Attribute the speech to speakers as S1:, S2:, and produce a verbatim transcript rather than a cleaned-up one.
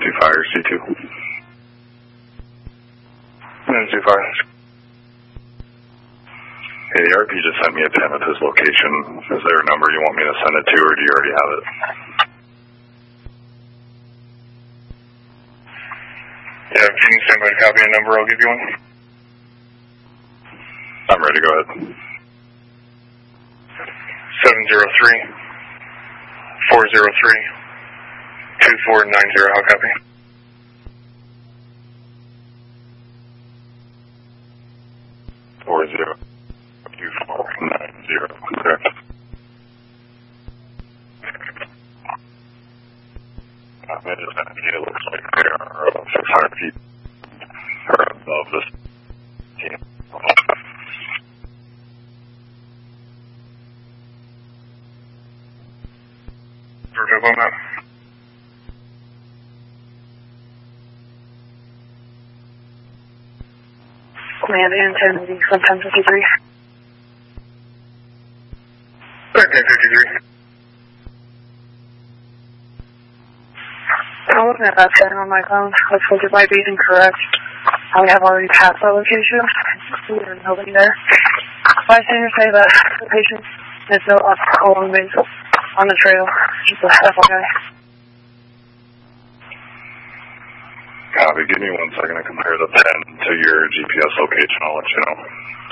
S1: Emergency Fire, C two. Emergency Fire. Hey, the R P just sent me a pin of his location. Is there a number you want me to send it to, or do you already have it? Yeah, if you need somebody to copy a number, I'll give you one. I'm ready, go ahead. seven zero three, four zero three, two four nine zero, how copy? four zero two four nine zero, correct. Uh, it looks like they are uh, six hundred feet or above this team. Perfect on that.
S2: Command intensity from ten fifty-three.
S1: ten fifty-three.
S2: I'm looking at that setting on my phone. Looks like it might be incorrect. I have already passed that location. There's nobody there. Bystanders say that the patient is still up along the on the trail. Just a F Y I.
S1: Copy. Give me one second to compare the pen to your G P S location. I'll let you know.